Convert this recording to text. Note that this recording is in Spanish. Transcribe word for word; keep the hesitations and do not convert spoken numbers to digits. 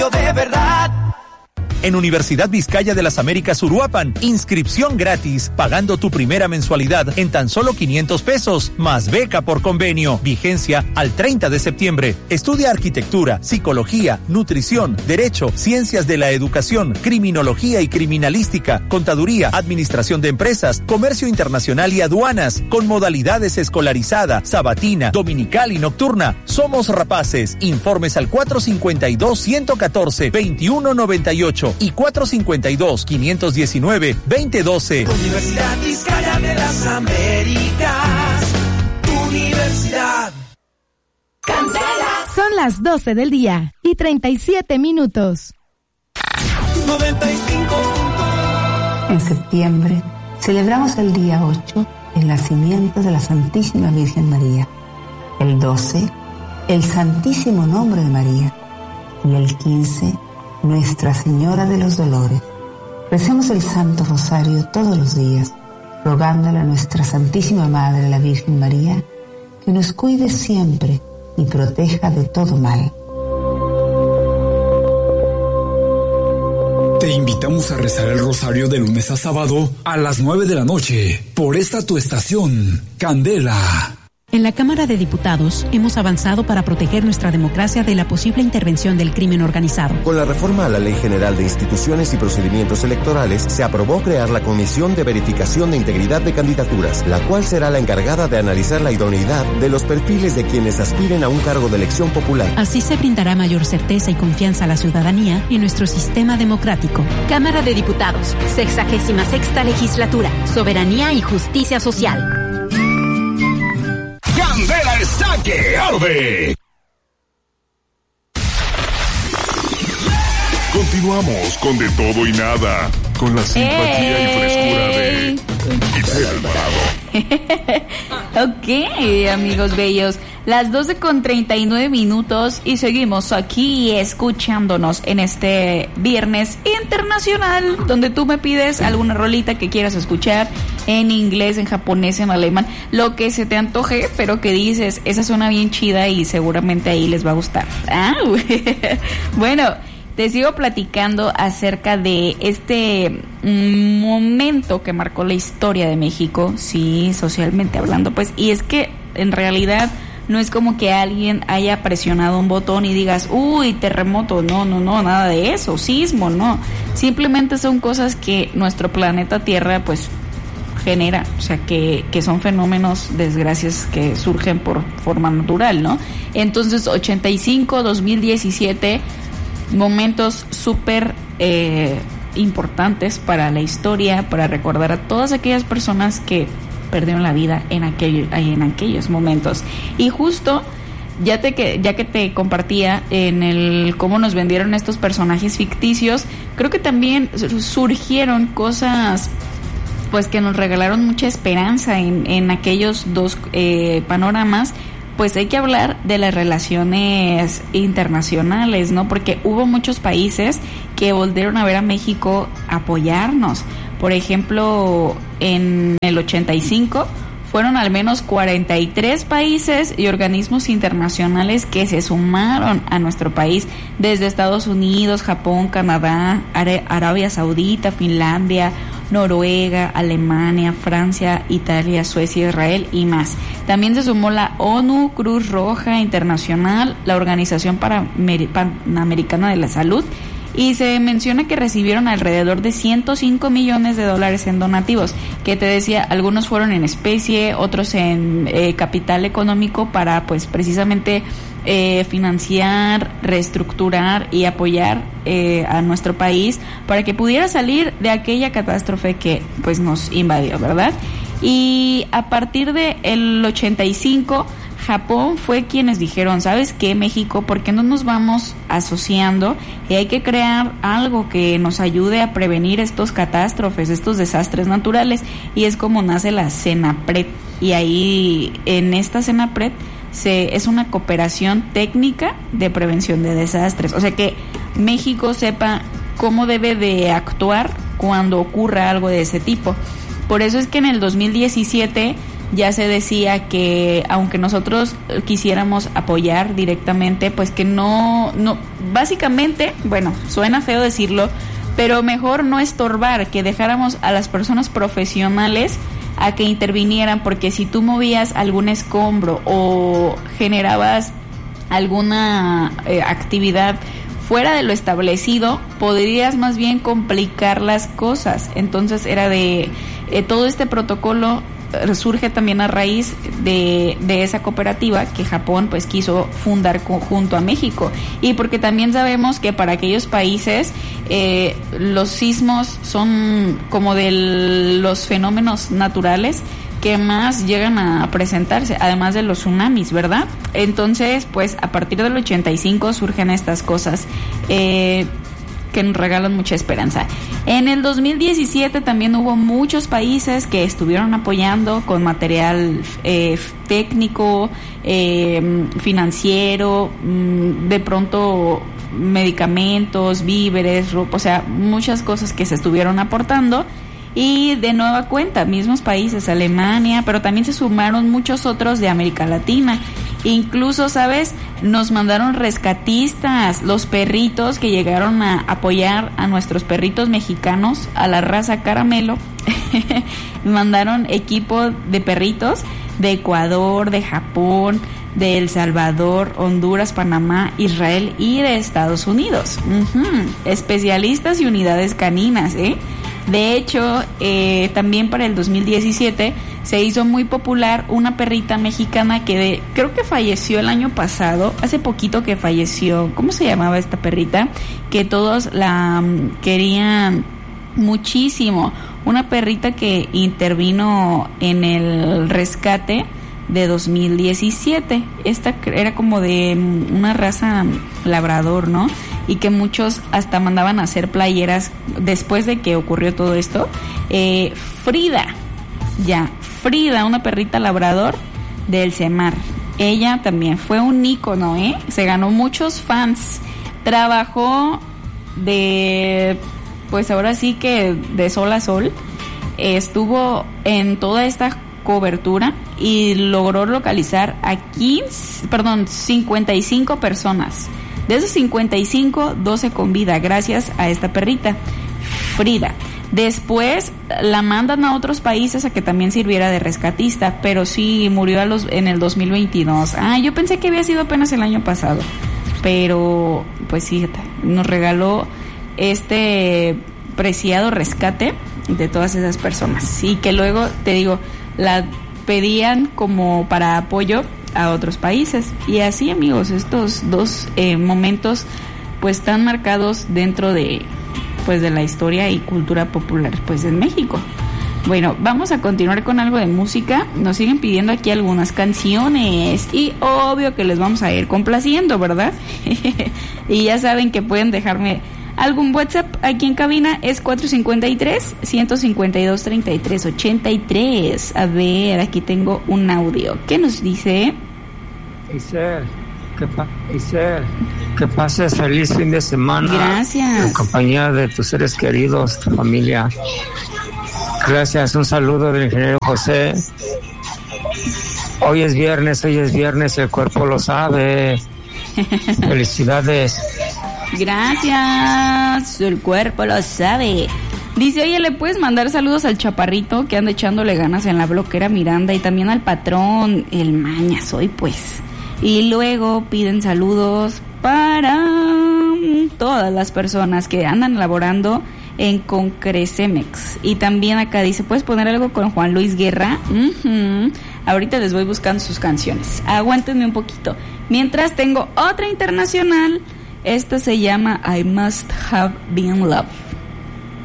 De verdad. En Universidad Vizcaya de las Américas Uruapan, inscripción gratis, pagando tu primera mensualidad en tan solo quinientos pesos, más beca por convenio, vigencia al treinta de septiembre. Estudia arquitectura, psicología, nutrición, derecho, ciencias de la educación, criminología y criminalística, contaduría, administración de empresas, comercio internacional y aduanas, con modalidades escolarizada, sabatina, dominical y nocturna. Somos rapaces. Informes al cuatro cinco dos, uno uno cuatro, veintiuno noventa y ocho. Y cuatro cinco dos, quinientos diecinueve, veinte doce. Universidad Vizcaya de las Américas, tu universidad. Candela. Son las doce del día y treinta y siete minutos. noventa y cinco. En septiembre celebramos el día ocho, el nacimiento de la Santísima Virgen María. El doce, el Santísimo Nombre de María. Y el quince, Nuestra Señora de los Dolores. Recemos el Santo Rosario todos los días, rogándole a nuestra Santísima Madre, la Virgen María, que nos cuide siempre y proteja de todo mal. Te invitamos a rezar el rosario de lunes a sábado a las nueve de la noche por esta tu estación, Candela. En la Cámara de Diputados hemos avanzado para proteger nuestra democracia de la posible intervención del crimen organizado. Con la reforma a la Ley General de Instituciones y Procedimientos Electorales, se aprobó crear la Comisión de Verificación de Integridad de Candidaturas, la cual será la encargada de analizar la idoneidad de los perfiles de quienes aspiren a un cargo de elección popular. Así se brindará mayor certeza y confianza a la ciudadanía en nuestro sistema democrático. Cámara de Diputados, sexagésima sexta legislatura, Soberanía y Justicia Social. Candela está que arde. Continuamos con De Todo y Nada, con la simpatía ¡Ey! Y frescura de Itzel Alvarado. Ok, amigos bellos, las doce con treinta y nueve minutos y seguimos aquí escuchándonos en este viernes internacional, donde tú me pides alguna rolita que quieras escuchar en inglés, en japonés, en alemán, lo que se te antoje, pero que dices, esa suena bien chida y seguramente ahí les va a gustar. Ah, bueno, te sigo platicando acerca de este momento que marcó la historia de México, sí, socialmente hablando, pues, y es que en realidad no es como que alguien haya presionado un botón y digas, uy, terremoto, no, no, no, nada de eso, sismo, no, simplemente son cosas que nuestro planeta Tierra, pues, genera, o sea, que, que son fenómenos, desgracias que surgen por forma natural, ¿no? Entonces, ochenta y cinco, dos mil diecisiete, momentos súper eh, importantes para la historia, para recordar a todas aquellas personas que perdieron la vida en aquello, en aquellos momentos. Y justo ya te que ya que te compartía en el cómo nos vendieron estos personajes ficticios, creo que también surgieron cosas pues que nos regalaron mucha esperanza en, en aquellos dos eh, panoramas. Pues hay que hablar de las relaciones internacionales, ¿no? Porque hubo muchos países que volvieron a ver a México apoyarnos. Por ejemplo, en el ochenta y cinco fueron al menos cuarenta y tres países y organismos internacionales que se sumaron a nuestro país, desde Estados Unidos, Japón, Canadá, Arabia Saudita, Finlandia, Noruega, Alemania, Francia, Italia, Suecia, Israel y más. También se sumó la ONU, Cruz Roja Internacional, la Organización Panamericana de la Salud, y se menciona que recibieron alrededor de ciento cinco millones de dólares en donativos, que te decía, algunos fueron en especie, otros en eh, capital económico para pues precisamente eh, financiar, reestructurar y apoyar eh, a nuestro país para que pudiera salir de aquella catástrofe que pues nos invadió, ¿verdad? Y a partir de el ochenta y cinco, Japón fue quienes dijeron, ¿sabes qué, México? ¿Por qué no nos vamos asociando? Y hay que crear algo que nos ayude a prevenir estos catástrofes, estos desastres naturales. Y es como nace la CENAPRED. Y ahí, en esta CENAPRED, se, es una cooperación técnica de prevención de desastres. O sea, que México sepa cómo debe de actuar cuando ocurra algo de ese tipo. Por eso es que en el dos mil diecisiete ya se decía que aunque nosotros quisiéramos apoyar directamente, pues que no, no, básicamente, bueno, suena feo decirlo, pero mejor no estorbar, que dejáramos a las personas profesionales a que intervinieran, porque si tú movías algún escombro o generabas alguna eh, actividad fuera de lo establecido, podrías más bien complicar las cosas. Entonces era de eh, todo este protocolo eh, surge también a raíz de, de esa cooperativa que Japón pues quiso fundar junto a México, y porque también sabemos que para aquellos países eh, los sismos son como de los fenómenos naturales que más llegan a presentarse, además de los tsunamis, ¿verdad? Entonces, pues a partir del ochenta y cinco surgen estas cosas eh, que nos regalan mucha esperanza. En el dos mil diecisiete también hubo muchos países que estuvieron apoyando con material eh, técnico, eh, financiero, de pronto medicamentos, víveres, ropa, o sea, muchas cosas que se estuvieron aportando. Y de nueva cuenta, mismos países, Alemania, pero también se sumaron muchos otros de América Latina. Incluso, ¿sabes? Nos mandaron rescatistas, los perritos que llegaron a apoyar a nuestros perritos mexicanos, a la raza caramelo. Mandaron equipo de perritos de Ecuador, de Japón, de El Salvador, Honduras, Panamá, Israel y de Estados Unidos. Uh-huh. Especialistas y unidades caninas, ¿eh? De hecho, eh, también para el dos mil diecisiete se hizo muy popular una perrita mexicana que de, creo que falleció el año pasado, hace poquito que falleció. ¿Cómo se llamaba esta perrita? Que todos la um, querían muchísimo. Una perrita que intervino en el rescate de dos mil diecisiete. Esta era como de una raza labrador, ¿no? Y que muchos hasta mandaban a hacer playeras después de que ocurrió todo esto. Eh, Frida, ya, Frida, una perrita labrador del Semar. Ella también fue un ícono, ¿eh? Se ganó muchos fans. Trabajó de, pues ahora sí que de sol a sol. Estuvo en toda esta cobertura y logró localizar a quince, perdón, cincuenta y cinco personas. De esos cincuenta y cinco, doce con vida, gracias a esta perrita, Frida. Después la mandan a otros países a que también sirviera de rescatista, pero sí murió a los, en el dos mil veintidós. Ah, yo pensé que había sido apenas el año pasado, pero pues sí, nos regaló este preciado rescate de todas esas personas. Y que luego, te digo, la pedían como para apoyo a otros países. Y así, amigos, estos dos eh, momentos pues están marcados dentro de pues de la historia y cultura popular pues en México. Bueno, vamos a continuar con algo de música. Nos siguen pidiendo aquí algunas canciones y obvio que les vamos a ir complaciendo, ¿verdad? Y ya saben que pueden dejarme algún WhatsApp aquí en cabina, es cuatro cinco tres, uno cinco dos, tres tres ocho tres. A ver, aquí tengo un audio. ¿Qué nos dice? Isel, que, pa Isel, que pases feliz fin de semana. Gracias. En compañía de tus seres queridos, tu familia. Gracias, un saludo del ingeniero José. Hoy es viernes, hoy es viernes, el cuerpo lo sabe. Felicidades. Gracias, el cuerpo lo sabe. Dice, oye, ¿le puedes mandar saludos al chaparrito que anda echándole ganas en la bloquera Miranda? Y también al patrón, el Mañas, hoy pues. Y luego piden saludos para todas las personas que andan laborando en Concrecemex. Y también acá dice, ¿puedes poner algo con Juan Luis Guerra? Uh-huh. Ahorita les voy buscando sus canciones. Aguántenme un poquito. Mientras tengo otra internacional. Esta se llama I Must Have Been Loved.